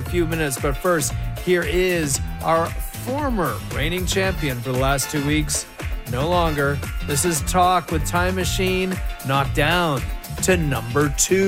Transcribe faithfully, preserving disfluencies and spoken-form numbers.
few minutes. But first, here is our former reigning champion for the last two weeks. No longer. This is Talk with Time Machine, knocked down to number two.